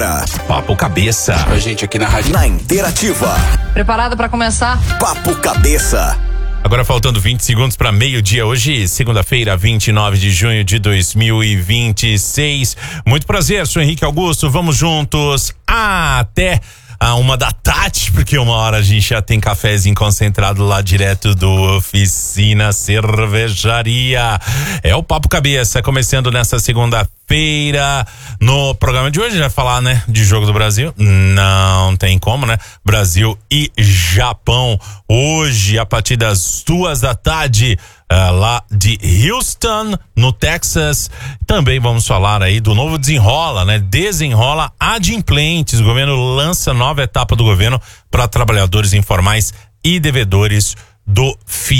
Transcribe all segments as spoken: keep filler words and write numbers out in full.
Papo Cabeça. A gente aqui na rádio. Na Interativa. Preparado para começar? Papo Cabeça. Agora faltando vinte segundos para meio-dia, hoje, segunda-feira, vinte e nove de junho de dois mil e vinte e seis. Muito prazer, sou Henrique Augusto, vamos juntos até a uma da tarde, porque uma hora a gente já tem cafezinho concentrado lá direto do Oficina Cervejaria. É o Papo Cabeça, começando nessa segunda-feira. No programa de hoje, vai falar, né, de Jogo do Brasil. Não tem como, né? Brasil e Japão. Hoje, a partir das duas da tarde, uh, lá de Houston, no Texas. Também vamos falar aí do novo Desenrola, né? Desenrola Adimplentes. O governo lança nova etapa do governo para trabalhadores informais e devedores do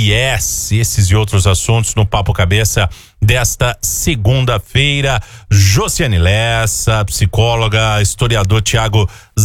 FIES. Esses e outros assuntos no Papo Cabeça desta segunda-feira. Josiane Lessa, psicóloga, historiador Thiago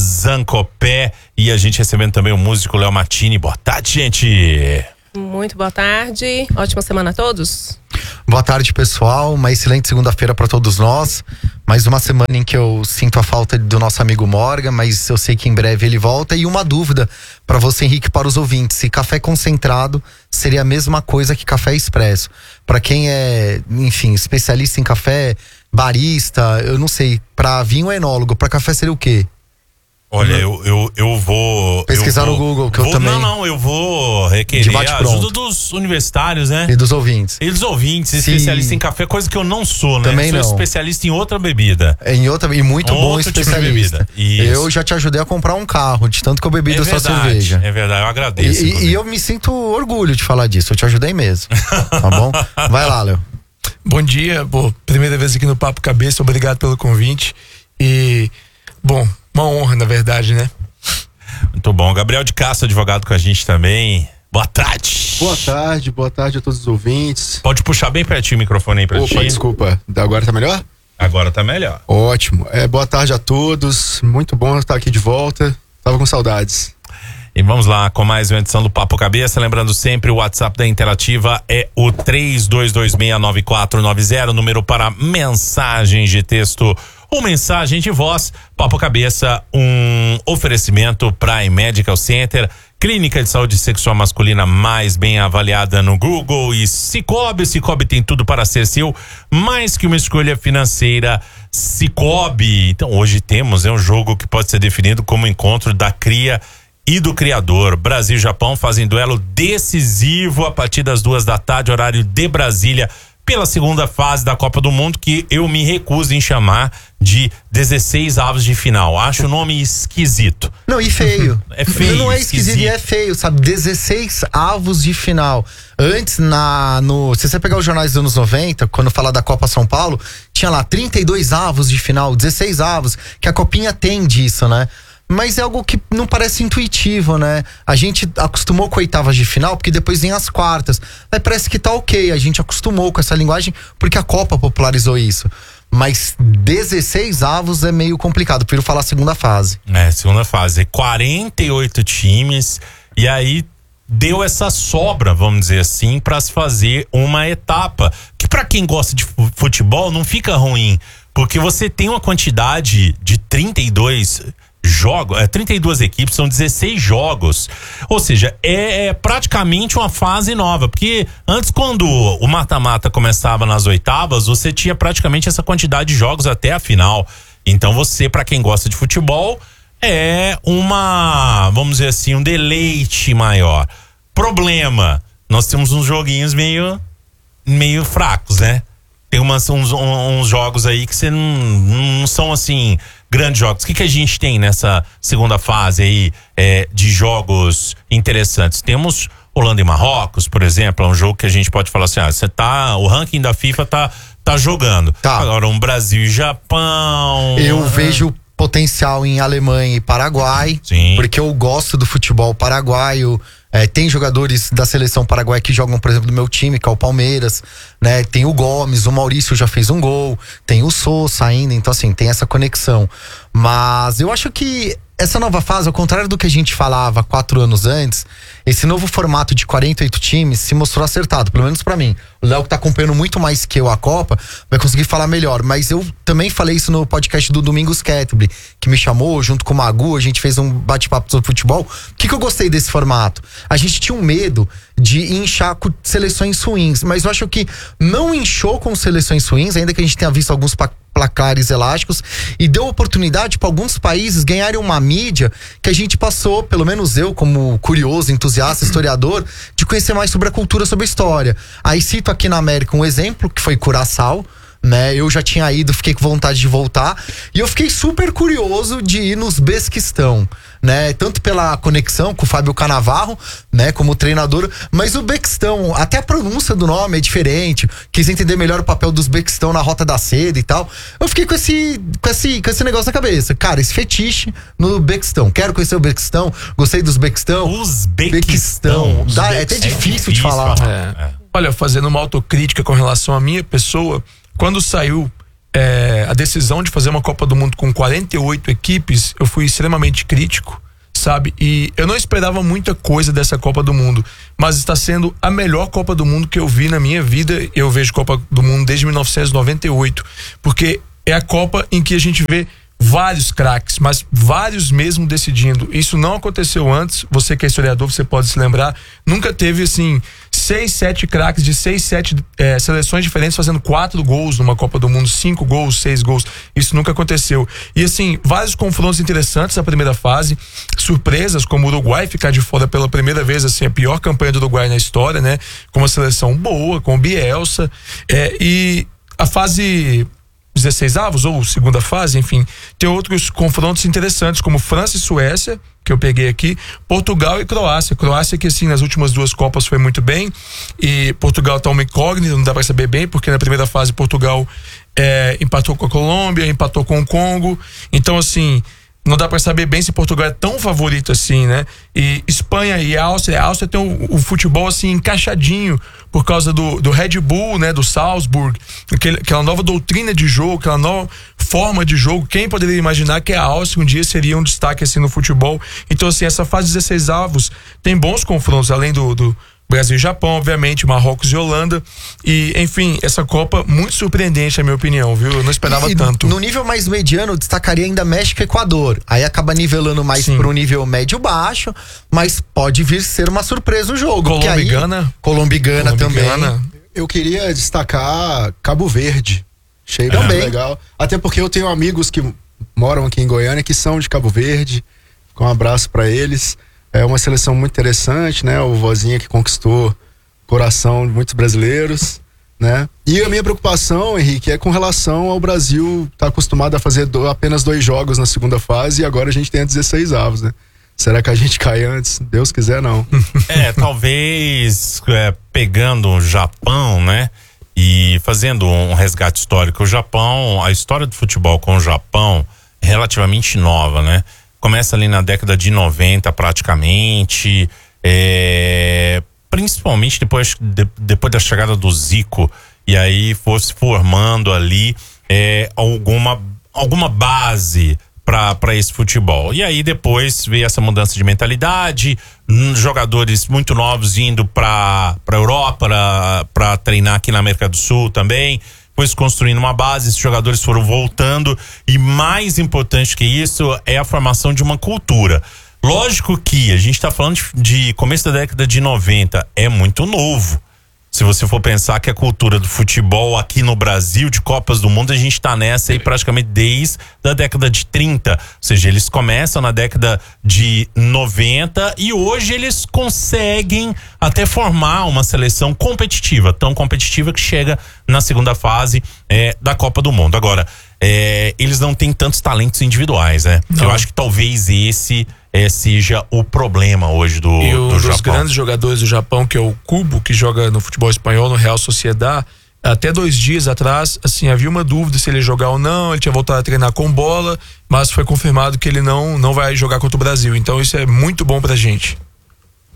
Zancopé e a gente recebendo também o músico Léo Martini. Boa tarde, gente. Muito boa tarde, ótima semana a todos. Boa tarde, pessoal, uma excelente segunda-feira para todos nós. Mais uma semana em que eu sinto a falta do nosso amigo Morgan, mas eu sei que em breve ele volta. E uma dúvida para você, Henrique, para os ouvintes: se café concentrado seria a mesma coisa que café expresso? Para quem é, enfim, especialista em café, barista, eu não sei, para vinho é enólogo, para café seria o quê? Olha, eu, eu, eu vou... Pesquisar eu vou, no Google, que vou, eu também... Não, não, eu vou requerer a ajuda dos universitários, né? E dos ouvintes. E dos ouvintes, Sim. especialista em café, coisa que eu não sou, né? Também eu sou não. especialista em outra bebida. Em outra, e muito Outro bom especialista. Tipo de bebida. Eu já te ajudei a comprar um carro, de tanto que eu bebi É da sua verdade, cerveja. é verdade, eu agradeço. E, e eu me sinto orgulho de falar disso, eu te ajudei mesmo. Tá bom? Vai lá, Léo. Bom dia, pô, primeira vez aqui no Papo Cabeça, obrigado pelo convite. E, bom, uma honra, na verdade, né? Muito bom. Gabriel de Castro, advogado com a gente também. Boa tarde. Boa tarde, boa tarde a todos os ouvintes. Pode puxar bem pertinho o microfone aí pra Opa, ti. desculpa. Agora tá melhor? Agora tá melhor. Ótimo. É, boa tarde a todos. Muito bom estar aqui de volta. Tava com saudades. E vamos lá com mais uma edição do Papo Cabeça. Lembrando sempre, o WhatsApp da Interativa é o três dois dois seis nove quatro nove zero, número para mensagens de texto ou mensagem de voz. Papo Cabeça, um oferecimento Prime Medical Center, clínica de saúde sexual masculina mais bem avaliada no Google, e Cicobi. Cicobi tem tudo para ser seu, mais que uma escolha financeira. Cicobi. Então hoje temos é um jogo que pode ser definido como encontro da cria e do criador. Brasil e Japão fazem duelo decisivo a partir das duas da tarde, horário de Brasília, pela segunda fase da Copa do Mundo, que eu me recuso em chamar de dezesseis avos de final. Acho o nome esquisito. Não, e feio. É feio. Não é esquisito, esquisito. é feio, sabe? dezesseis avos de final. Antes, na, no, se você pegar os jornais dos anos noventa, quando falar da Copa São Paulo, tinha lá trinta e dois avos de final, dezesseis avos, que a Copinha tem disso, né? Mas é algo que não parece intuitivo, né? A gente acostumou com oitavas de final, porque depois vem as quartas. Aí parece que tá ok, a gente acostumou com essa linguagem, porque a Copa popularizou isso. Mas dezesseis avos é meio complicado, prefiro falar segunda fase. É, segunda fase. quarenta e oito times, e aí deu essa sobra, vamos dizer assim, para se fazer uma etapa. Que para quem gosta de futebol não fica ruim, porque você tem uma quantidade de trinta e dois jogos, é, trinta e duas equipes, são dezesseis jogos, ou seja, é, é praticamente uma fase nova, porque antes, quando o mata-mata começava nas oitavas, você tinha praticamente essa quantidade de jogos até a final. Então você, para quem gosta de futebol, é uma, vamos dizer assim, um deleite maior. Problema, nós temos uns joguinhos meio meio fracos, né? Tem umas, uns, uns jogos aí que você não, não são assim grandes jogos. O que, que a gente tem nessa segunda fase aí é, de jogos interessantes? Temos Holanda e Marrocos, por exemplo, é um jogo que a gente pode falar assim, ah, você tá, o ranking da FIFA tá, tá jogando. Tá. Agora um Brasil e Japão. Eu ah. vejo potencial em Alemanha e Paraguai. Sim. Porque eu gosto do futebol paraguaio. É, tem jogadores da seleção paraguaia que jogam, por exemplo, do meu time, que é o Palmeiras, né? Tem o Gomes, o Maurício já fez um gol, tem o Sousa ainda, então assim, tem essa conexão. Mas eu acho que essa nova fase, ao contrário do que a gente falava quatro anos antes, esse novo formato de quarenta e oito times se mostrou acertado, pelo menos pra mim. O Léo, que tá acompanhando muito mais que eu a Copa, vai conseguir falar melhor. Mas eu também falei isso no podcast do Domingos Kettleby, que me chamou junto com o Magu, a gente fez um bate-papo sobre futebol. O que, que eu gostei desse formato? A gente tinha um medo de inchar com seleções ruins, mas eu acho que não inchou com seleções ruins, ainda que a gente tenha visto alguns pa- placares elásticos, e deu oportunidade para alguns países ganharem uma mídia que a gente passou, pelo menos eu, como curioso, entusiasta, historiador, de conhecer mais sobre a cultura, sobre a história. Aí cito aqui na América um exemplo, que foi Curaçao, né? Eu já tinha ido, fiquei com vontade de voltar, e eu fiquei super curioso de ir no Uzbequistão, né? Tanto pela conexão com o Fábio Canavarro, né? Como treinador, mas o Uzbequistão, até a pronúncia do nome é diferente, quis entender melhor o papel do Uzbequistão na Rota da Seda e tal. Eu fiquei com esse, com esse, com esse negócio na cabeça, cara, esse fetiche no Uzbequistão. Quero conhecer o Uzbequistão, gostei do Uzbequistão. Uzbequistão. Uzbequistão. Dá, é até difícil de falar. É. Olha, fazendo uma autocrítica com relação à minha pessoa, quando saiu é, a decisão de fazer uma Copa do Mundo com quarenta e oito equipes, eu fui extremamente crítico, sabe? E eu não esperava muita coisa dessa Copa do Mundo, mas está sendo a melhor Copa do Mundo que eu vi na minha vida. Eu vejo Copa do Mundo desde mil novecentos e noventa e oito, porque é a Copa em que a gente vê vários craques, mas vários mesmo decidindo. Isso não aconteceu antes. Você que é historiador, você pode se lembrar, nunca teve assim seis, sete craques de seis, sete é, seleções diferentes fazendo quatro gols numa Copa do Mundo, cinco gols, seis gols. Isso nunca aconteceu. E assim, vários confrontos interessantes na primeira fase, surpresas como o Uruguai ficar de fora pela primeira vez, assim, a pior campanha do Uruguai na história, né? Com uma seleção boa, com o Bielsa, é, e a fase dezesseis avos ou segunda fase, enfim, tem outros confrontos interessantes como França e Suécia, que eu peguei aqui, Portugal e Croácia. Croácia que assim nas últimas duas Copas foi muito bem, e Portugal tá uma incógnita, não dá para saber bem, porque na primeira fase Portugal é, empatou com a Colômbia, empatou com o Congo, então assim não dá para saber bem se Portugal é tão favorito assim, né? E Espanha e Áustria, a Áustria tem o, o futebol assim encaixadinho por causa do, do Red Bull, né? Do Salzburg, aquele, aquela nova doutrina de jogo, aquela nova forma de jogo. Quem poderia imaginar que a Áustria um dia seria um destaque assim no futebol? Então assim, essa fase dezesseis avos tem bons confrontos, além do, do Brasil e Japão, obviamente, Marrocos e Holanda. E, enfim, essa Copa muito surpreendente, na minha opinião, viu? Eu não esperava e, tanto. No nível mais mediano, eu destacaria ainda México e Equador. Aí acaba nivelando mais Sim. pro nível médio-baixo, mas pode vir ser uma surpresa o jogo. Colômbia e Gana. Colômbia e Gana também. Eu queria destacar Cabo Verde. Achei Também. bem legal. Até porque eu tenho amigos que moram aqui em Goiânia que são de Cabo Verde. Um abraço para eles. É uma seleção muito interessante, né? O Vozinha que conquistou o coração de muitos brasileiros, né? E a minha preocupação, Henrique, é com relação ao Brasil estar tá acostumado a fazer do, apenas dois jogos na segunda fase, e agora a gente tem a dezesseis avos, né? Será que a gente cai antes? Deus quiser, não. É, talvez é, pegando o Japão, né? E fazendo um resgate histórico. O Japão, a história do futebol com o Japão é relativamente nova, né? Começa ali na década de noventa praticamente, é, principalmente depois, de, depois da chegada do Zico, e aí fosse formando ali é, alguma, alguma base para esse futebol. E aí depois veio essa mudança de mentalidade, jogadores muito novos indo para a Europa para treinar aqui na América do Sul também. Foi se construindo uma base, esses jogadores foram voltando, e mais importante que isso é a formação de uma cultura. Lógico que a gente está falando de, de começo da década de noventa, é muito novo. Se você for pensar que a cultura do futebol aqui no Brasil, de Copas do Mundo, a gente tá nessa aí praticamente desde a década de trinta. Ou seja, eles começam na década de noventa e hoje eles conseguem até formar uma seleção competitiva, tão competitiva que chega na segunda fase é, da Copa do Mundo. Agora, é, eles não têm tantos talentos individuais, né? Não. Eu acho que talvez esse é, seja o problema hoje do, e um do dos Japão. grandes jogadores do Japão, que é o Kubo, que joga no futebol espanhol, no Real Sociedad, até dois dias atrás, assim, havia uma dúvida se ele ia jogar ou não. Ele tinha voltado a treinar com bola, mas foi confirmado que ele não, não vai jogar contra o Brasil. Então isso é muito bom pra gente.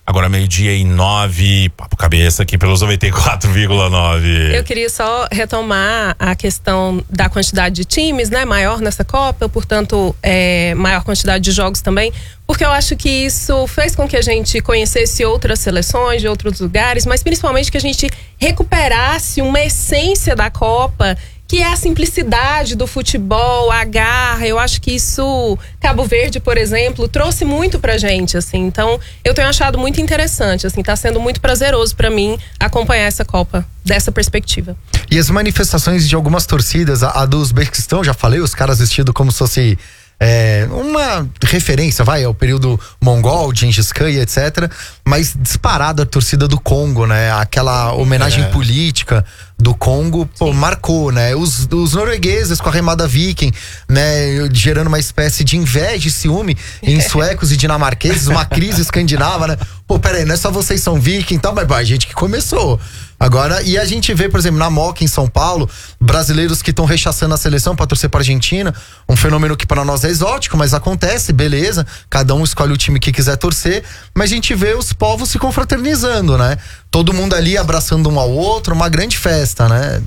Agora meio-dia e nove, papo cabeça aqui pelos noventa e quatro vírgula nove. Eu queria só retomar a questão da quantidade de times, né? Maior nessa Copa, portanto, é, maior quantidade de jogos também. Porque eu acho que isso fez com que a gente conhecesse outras seleções de outros lugares, mas principalmente que a gente recuperasse uma essência da Copa, que é a simplicidade do futebol, a garra. Eu acho que isso, Cabo Verde, por exemplo, trouxe muito pra gente, assim. Então, eu tenho achado muito interessante, assim, tá sendo muito prazeroso pra mim acompanhar essa Copa dessa perspectiva. E as manifestações de algumas torcidas, a, a do Uzbequistão, já falei, os caras vestidos como se fosse é, uma referência, vai, ao período mongol, Gengis Khan e etcétera. Mas disparada a torcida do Congo, né? Aquela homenagem é. política do Congo, pô, marcou, né? Os, os noruegueses com a remada viking, né? Gerando uma espécie de inveja e ciúme em suecos e dinamarqueses, uma crise escandinava, né? Pô, peraí, não é só vocês são viking e tal, mas a gente que começou. Agora, e a gente vê, por exemplo, na Moca em São Paulo, brasileiros que estão rechaçando a seleção para torcer para Argentina, um fenômeno que para nós é exótico, mas acontece, beleza, cada um escolhe o time que quiser torcer, mas a gente vê os povos se confraternizando, né? Todo mundo ali abraçando um ao outro, uma grande festa, né?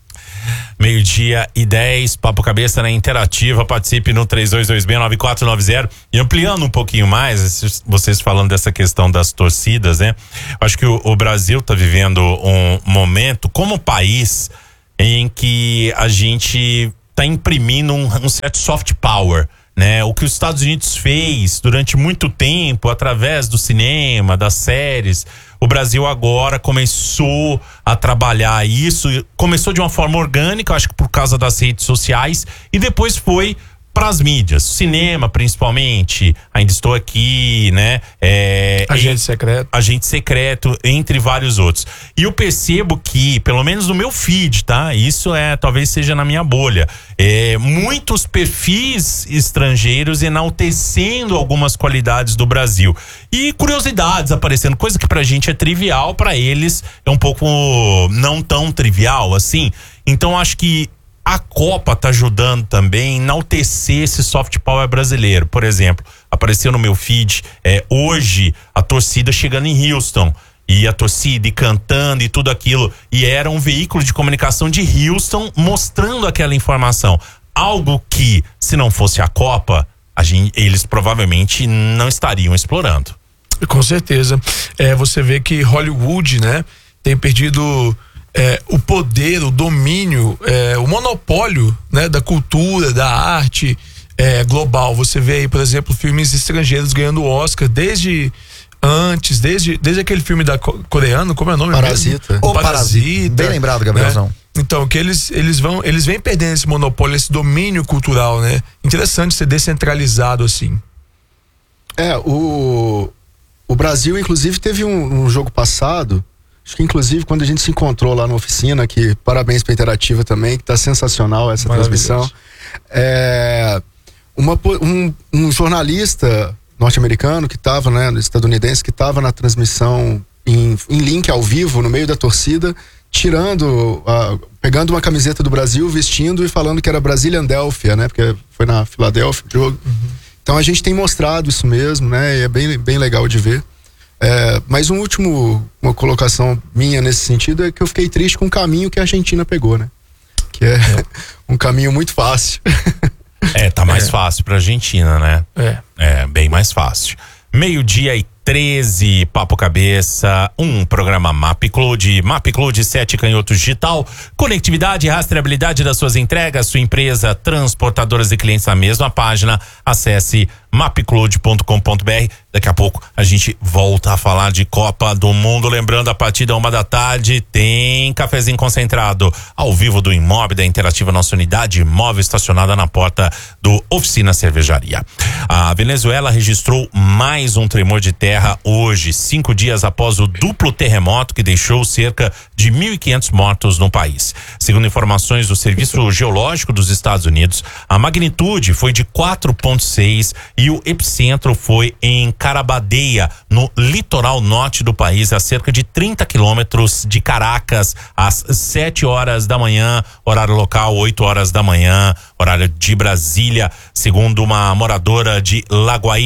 Meio-dia e dez, Papo Cabeça na Interativa, participe no três dois dois seis nove quatro nove zero. E ampliando um pouquinho mais, vocês falando dessa questão das torcidas, né? Acho que o, o Brasil tá vivendo um momento como país em que a gente tá imprimindo um, um certo soft power, né? O que os Estados Unidos fez durante muito tempo através do cinema, das séries, o Brasil agora começou a trabalhar isso, começou de uma forma orgânica, acho que por causa das redes sociais, e depois foi para as mídias, cinema principalmente, Ainda Estou Aqui, né? É, Agente e, Secreto. Agente Secreto, entre vários outros. E eu percebo que, pelo menos no meu feed, tá? Isso é, talvez seja na minha bolha, é, muitos perfis estrangeiros enaltecendo algumas qualidades do Brasil. E curiosidades aparecendo, coisa que pra gente é trivial, pra eles é um pouco não tão trivial, assim. Então acho que a Copa tá ajudando também a enaltecer esse soft power brasileiro. Por exemplo, apareceu no meu feed é, hoje a torcida chegando em Houston, e a torcida e cantando e tudo aquilo, e era um veículo de comunicação de Houston mostrando aquela informação, algo que, se não fosse a Copa, a gente, eles provavelmente não estariam explorando. Com certeza. É, você vê que Hollywood, né, tem perdido É, o poder, o domínio, é, o monopólio, né, da cultura, da arte é, global. Você vê aí, por exemplo, filmes estrangeiros ganhando Oscar desde antes, desde, desde aquele filme da coreano, como é o nome? Parasita. O Parasita. Bem lembrado, Gabrielzão. Né? Então, que eles, eles vão, eles vêm perdendo esse monopólio, esse domínio cultural, né? Interessante ser descentralizado assim. É, o, o Brasil, inclusive, teve um, um jogo passado. Acho que inclusive quando a gente se encontrou lá na oficina, que parabéns pra Interativa também, que tá sensacional essa transmissão. É, uma, um, um jornalista norte-americano que tava, né, estadunidense, que tava na transmissão em, em link ao vivo, no meio da torcida, tirando, uh, pegando uma camiseta do Brasil, vestindo e falando que era Brasília-Delfia, né, porque foi na Filadélfia o jogo. Uhum. Então a gente tem mostrado isso mesmo, né, e é bem, bem legal de ver. É, mas um último, uma colocação minha nesse sentido é que eu fiquei triste com o caminho que a Argentina pegou, né? Que é, é. um caminho muito fácil. É, tá mais é. fácil pra Argentina, né? É. É, bem mais fácil. Meio-dia e treze, Papo Cabeça, um programa MapCloud, MapCloud sete Canhoto Digital, conectividade e rastreabilidade das suas entregas, sua empresa, transportadoras de clientes na mesma página, acesse mapcloud ponto com ponto br. Daqui a pouco a gente volta a falar de Copa do Mundo, lembrando, a partir da uma da tarde tem cafezinho concentrado ao vivo do Imóvel da Interativa, nossa unidade móvel estacionada na porta do Oficina Cervejaria. A Venezuela registrou mais um tremor de terra hoje, cinco dias após o duplo terremoto que deixou cerca de mil e quinhentos mortos no país. Segundo informações do Serviço Geológico dos Estados Unidos, a magnitude foi de quatro ponto seis e o epicentro foi em Carabadeia, no litoral norte do país, a cerca de trinta quilômetros de Caracas, às sete horas da manhã, horário local, oito horas da manhã, horário de Brasília. Segundo uma moradora de Lagoaíra,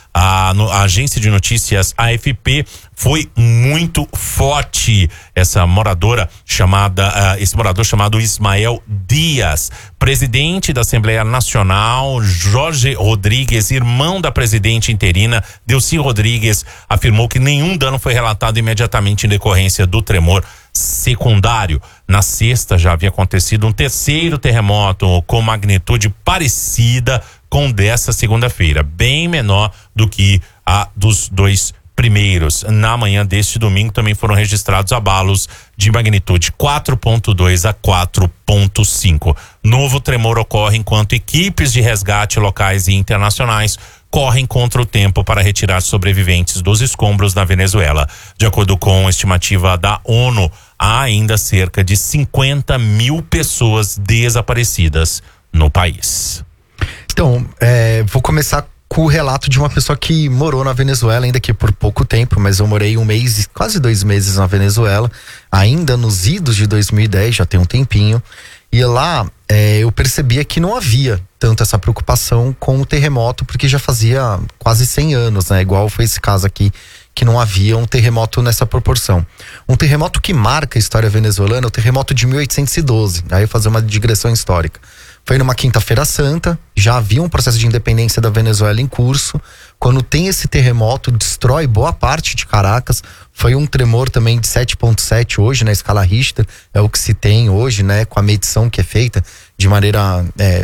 A, no, a agência de notícias A F P, foi muito forte. Essa moradora chamada, uh, esse morador chamado Ismael Dias, presidente da Assembleia Nacional, Jorge Rodrigues, irmão da presidente interina, Delcy Rodrigues, afirmou que nenhum dano foi relatado imediatamente em decorrência do tremor secundário. Na sexta já havia acontecido um terceiro terremoto com magnitude parecida com dessa segunda-feira, bem menor do que a dos dois primeiros. Na manhã deste domingo também foram registrados abalos de magnitude quatro ponto dois a quatro ponto cinco. Novo tremor ocorre enquanto equipes de resgate locais e internacionais correm contra o tempo para retirar sobreviventes dos escombros na Venezuela. De acordo com a estimativa da ONU, há ainda cerca de cinquenta mil pessoas desaparecidas no país. Então, é, vou começar com o relato de uma pessoa que morou na Venezuela, ainda que por pouco tempo, mas eu morei um mês, quase dois meses na Venezuela, ainda nos idos de dois mil e dez, já tem um tempinho. E lá é, eu percebia que não havia tanto essa preocupação com o terremoto, porque já fazia quase cem anos, né? Igual foi esse caso aqui, que não havia um terremoto nessa proporção. Um terremoto que marca a história venezuelana é o terremoto de mil oitocentos e doze. Aí eu vou fazer uma digressão histórica. Foi numa quinta-feira santa, já havia um processo de independência da Venezuela em curso. Quando tem esse terremoto, destrói boa parte de Caracas. Foi um tremor também de sete ponto sete hoje na escala Richter, é o que se tem hoje, né, com a medição que é feita de maneira é,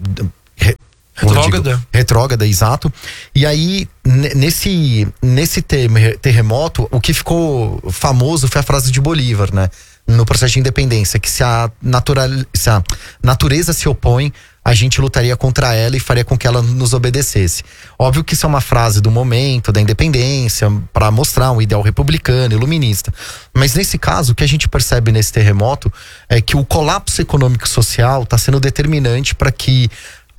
re, retrógrada. Digo, retrógrada, exato. E aí, nesse, nesse terremoto, o que ficou famoso foi a frase de Bolívar, né? No processo de independência, que se a, natural, se a natureza se opõe, a gente lutaria contra ela e faria com que ela nos obedecesse. Óbvio que isso é uma frase do momento, da independência, para mostrar um ideal republicano, iluminista. Mas nesse caso, o que a gente percebe nesse terremoto é que o colapso econômico e social está sendo determinante para que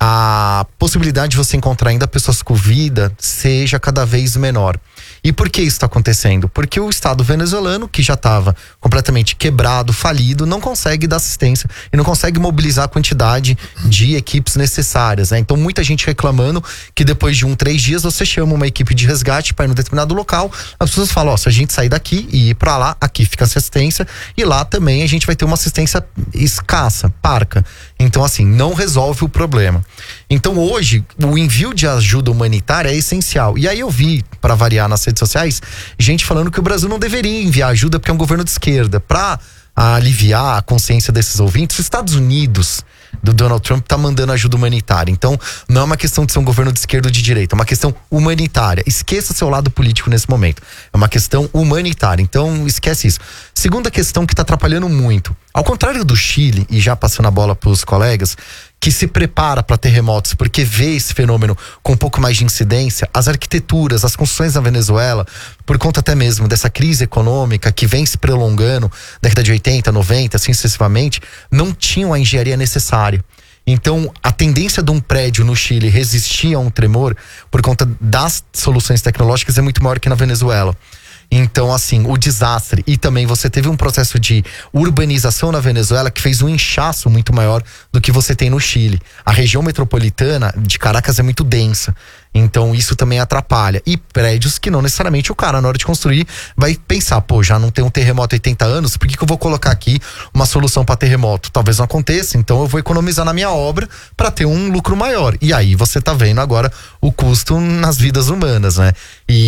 a possibilidade de você encontrar ainda pessoas com vida seja cada vez menor. E por que isso está acontecendo? Porque o Estado venezuelano, que já estava completamente quebrado, falido, não consegue dar assistência e não consegue mobilizar a quantidade de equipes necessárias, né? Então muita gente reclamando que depois de um, três dias você chama uma equipe de resgate para ir num determinado local, as pessoas falam, ó, se a gente sair daqui e ir para lá, aqui fica assistência e lá também a gente vai ter uma assistência escassa, parca. Então assim, não resolve o problema. Então hoje, o envio de ajuda humanitária é essencial. E aí eu vi, para variar nas redes sociais, gente falando que o Brasil não deveria enviar ajuda porque é um governo de esquerda. Para aliviar a consciência desses ouvintes, os Estados Unidos do Donald Trump tá mandando ajuda humanitária. Então não é uma questão de ser um governo de esquerda ou de direita, é uma questão humanitária. Esqueça seu lado político nesse momento, é uma questão humanitária, então esquece isso. Segunda questão que tá atrapalhando muito, ao contrário do Chile, e já passando a bola pros colegas, que se prepara para terremotos porque vê esse fenômeno com um pouco mais de incidência, as arquiteturas, as construções na Venezuela, por conta até mesmo dessa crise econômica que vem se prolongando, década de oitenta, noventa, assim sucessivamente, não tinham a engenharia necessária. Então, a tendência de um prédio no Chile resistir a um tremor por conta das soluções tecnológicas é muito maior que na Venezuela. Então, assim, o desastre, e também você teve um processo de urbanização na Venezuela que fez um inchaço muito maior do que você tem no Chile. A região metropolitana de Caracas é muito densa, então isso também atrapalha. E prédios que não necessariamente o cara, na hora de construir, vai pensar, pô, já não tem um terremoto há oitenta anos, por que que eu vou colocar aqui uma solução para terremoto? Talvez não aconteça, então eu vou economizar na minha obra para ter um lucro maior. E aí você tá vendo agora o custo nas vidas humanas, né?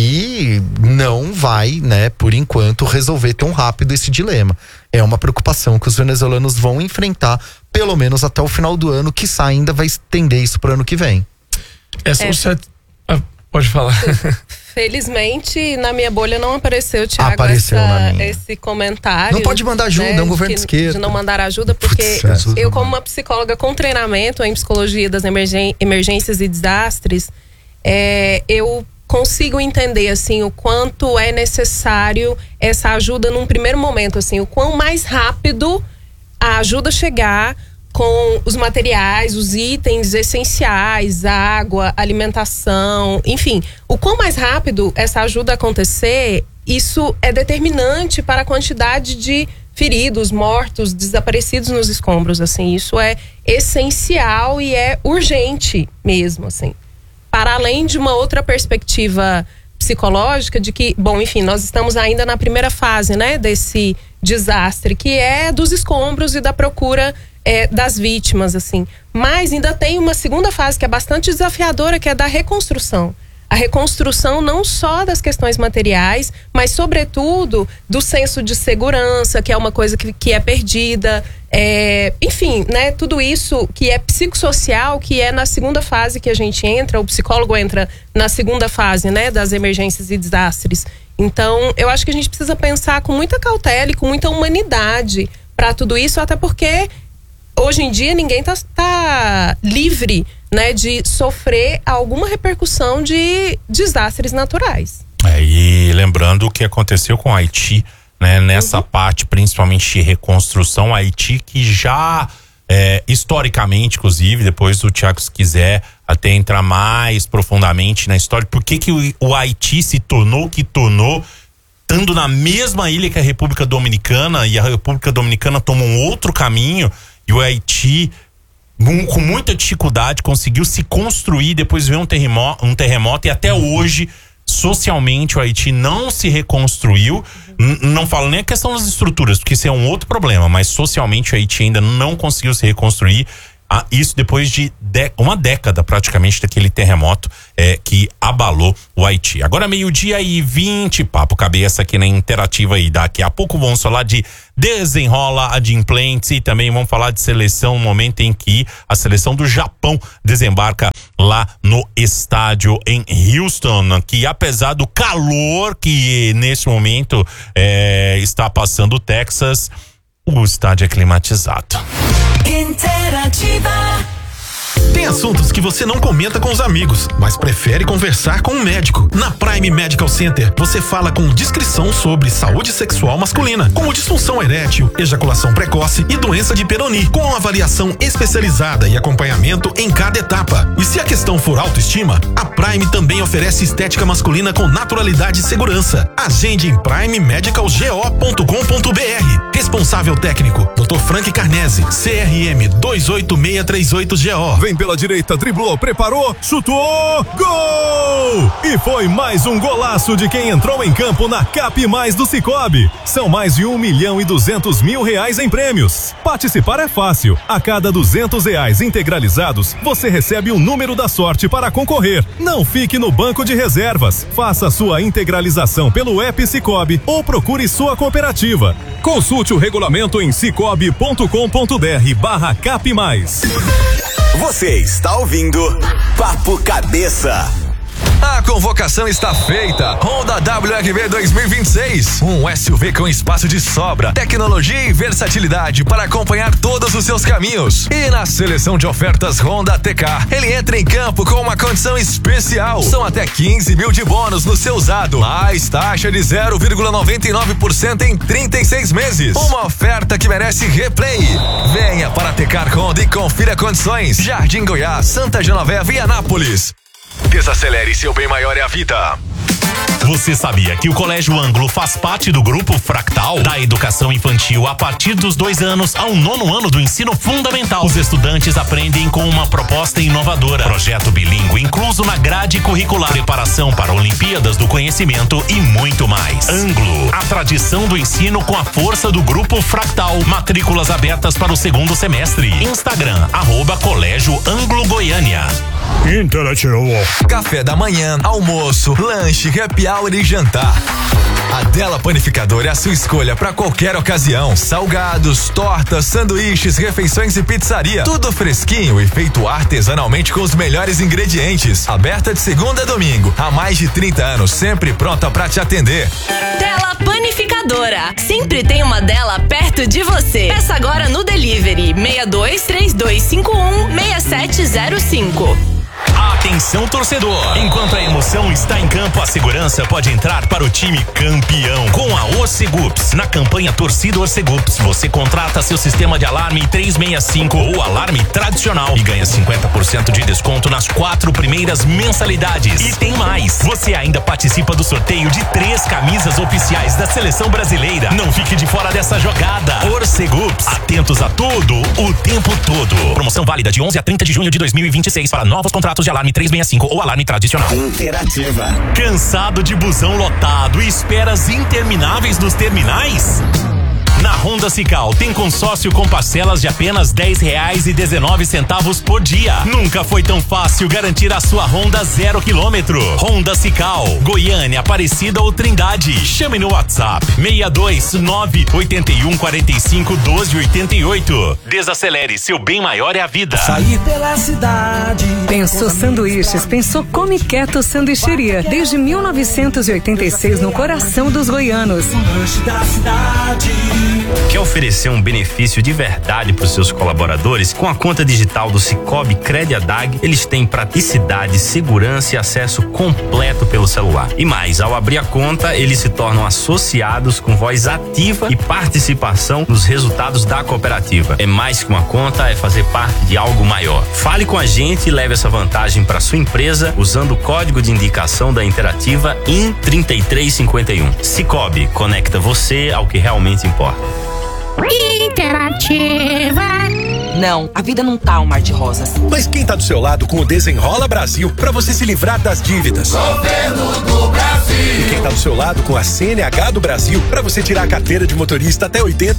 E não vai, né, por enquanto, resolver tão rápido esse dilema. É uma preocupação que os venezuelanos vão enfrentar, pelo menos até o final do ano, que ainda vai estender isso para o ano que vem. Essa É. Set... ah, pode falar. Felizmente, na minha bolha não apareceu, Thiago, Apareceu essa- na minha. esse comentário. Não pode mandar ajuda, é um governo de esquerda. De não mandar ajuda, porque Putz, é. eu, como uma psicóloga com treinamento em psicologia das emergen- emergências e desastres, é, eu consigo entender, assim, o quanto é necessário essa ajuda num primeiro momento, assim, o quão mais rápido a ajuda chegar com os materiais, os itens essenciais, água, alimentação, enfim, o quão mais rápido essa ajuda acontecer, isso é determinante para a quantidade de feridos, mortos, desaparecidos nos escombros, assim, isso é essencial e é urgente mesmo, assim, para além de uma outra perspectiva psicológica de que, bom, enfim, nós estamos ainda na primeira fase, né, desse desastre, que é dos escombros e da procura é, das vítimas, assim. Mas ainda tem uma segunda fase que é bastante desafiadora, que é da reconstrução. A reconstrução não só das questões materiais, mas sobretudo do senso de segurança, que é uma coisa que, que é perdida. É, enfim, né, tudo isso que é psicossocial, que é na segunda fase que a gente entra, o psicólogo entra na segunda fase, né, das emergências e desastres. Então, eu acho que a gente precisa pensar com muita cautela e com muita humanidade para tudo isso, até porque hoje em dia ninguém tá, tá livre, né, de sofrer alguma repercussão de desastres naturais. É, e lembrando o que aconteceu com o Haiti, né, nessa uhum. parte principalmente de reconstrução, o Haiti que já é, historicamente, inclusive, depois o Thiago, se quiser até entrar mais profundamente na história, por que que o, o Haiti se tornou o que tornou, estando na mesma ilha que a República Dominicana, e a República Dominicana tomou um outro caminho, e o Haiti, um, com muita dificuldade, conseguiu se construir, depois veio um terremoto, um terremoto, e até hoje, socialmente, o Haiti não se reconstruiu. N- não falo nem a questão das estruturas, porque isso é um outro problema, mas socialmente o Haiti ainda não conseguiu se reconstruir. Ah, isso depois de, de uma década praticamente daquele terremoto é, que abalou o Haiti. Agora meio-dia e vinte, papo cabeça aqui na Interativa, e daqui a pouco vamos falar de Desenrola Adimplentes e também vamos falar de seleção, no momento em que a seleção do Japão desembarca lá no estádio em Houston, que apesar do calor que nesse momento é, está passando o Texas, o estádio é climatizado. Interativa. Tem assuntos que você não comenta com os amigos, mas prefere conversar com um médico. Na Prime Medical Center, você fala com discrição sobre saúde sexual masculina, como disfunção erétil, ejaculação precoce e doença de Peyronie, com avaliação especializada e acompanhamento em cada etapa. E se a questão for autoestima, a Prime também oferece estética masculina com naturalidade e segurança. Agende em prime medical go ponto com ponto br. Responsável técnico, doutor Frank Carnese, C R M dois oito seis três oito G O. Vem pela direita, driblou, preparou, chutou, gol! E foi mais um golaço de quem entrou em campo na Cap Mais do Sicoob. São mais de um milhão e duzentos mil reais em prêmios. Participar é fácil. A cada duzentos reais integralizados, você recebe o número da sorte para concorrer. Não fique no banco de reservas. Faça sua integralização pelo app Sicoob ou procure sua cooperativa. Consulte o regulamento em sicoob ponto com ponto br barra Cap Mais. Você está ouvindo Papo Cabeça. A convocação está feita. Honda W R V dois mil e vinte e seis. Um S U V com espaço de sobra, tecnologia e versatilidade para acompanhar todos os seus caminhos. E na seleção de ofertas Honda T K, ele entra em campo com uma condição especial. São até quinze mil de bônus no seu usado, mais taxa de zero vírgula noventa e nove por cento em trinta e seis meses. Uma oferta que merece replay. Venha para Tecar Honda e confira condições. Jardim Goiás, Santa Genoveva e Anápolis. Desacelere, seu bem maior é a vida. Você sabia que o Colégio Ângulo faz parte do Grupo Fractal, da educação infantil a partir dos dois anos ao nono ano do ensino fundamental? Os estudantes aprendem com uma proposta inovadora, projeto bilíngue incluso na grade curricular, preparação para Olimpíadas do Conhecimento e muito mais. Ângulo, a tradição do ensino com a força do Grupo Fractal. Matrículas abertas para o segundo semestre. Instagram, arroba Colégio Ângulo Goiânia. Interativo. Café da manhã, almoço, lanche, happy hour e jantar. A Della Panificadora é a sua escolha para qualquer ocasião. Salgados, tortas, sanduíches, refeições e pizzaria. Tudo fresquinho e feito artesanalmente com os melhores ingredientes. Aberta de segunda a domingo. Há mais de trinta anos, sempre pronta para te atender. Della Panificadora. Sempre tem uma Della perto de você. Peça agora no delivery seis dois três dois cinco um seis sete zero cinco. Atenção, torcedor! Enquanto a emoção está em campo, a segurança pode entrar para o time campeão com a Orcegups. Na campanha Torcida Orcegups, você contrata seu sistema de alarme trezentos e sessenta e cinco ou alarme tradicional e ganha cinquenta por cento de desconto nas quatro primeiras mensalidades. E tem mais! Você ainda participa do sorteio de três camisas oficiais da Seleção Brasileira. Não fique de fora dessa jogada. Orcegups, atentos a tudo, o tempo todo. Promoção válida de onze a trinta de junho de dois mil e vinte e seis para novos contratos de alarmes alarme trezentos e sessenta e cinco ou alarme tradicional. Interativa. Cansado de busão lotado e esperas intermináveis nos terminais? Na Honda Cical tem consórcio com parcelas de apenas dez reais e dezenove centavos por dia. Nunca foi tão fácil garantir a sua Honda zero quilômetro. Honda Cical, Goiânia, Aparecida ou Trindade. Chame no WhatsApp seis dois nove oito um quatro cinco um dois oito oito. Desacelere, seu bem maior é a vida. Sair pela cidade. Pensou sanduíches, pensou Come Quieto Sanduicheria. Desde mil novecentos e oitenta e seis no coração dos goianos. Da cidade. Quer oferecer um benefício de verdade para os seus colaboradores? Com a conta digital do Cicobi Cred Adag, eles têm praticidade, segurança e acesso completo pelo celular. E mais, ao abrir a conta, eles se tornam associados com voz ativa e participação nos resultados da cooperativa. É mais que uma conta, é fazer parte de algo maior. Fale com a gente e leve essa vantagem para sua empresa usando o código de indicação da Interativa I N trinta e três cinquenta e um. Cicobi, conecta você ao que realmente importa. Interativa. Não, a vida não tá um mar de rosas. Mas quem tá do seu lado com o Desenrola Brasil pra você se livrar das dívidas? Governo do Brasil. E quem tá do seu lado com a C N H do Brasil pra você tirar a carteira de motorista até oitenta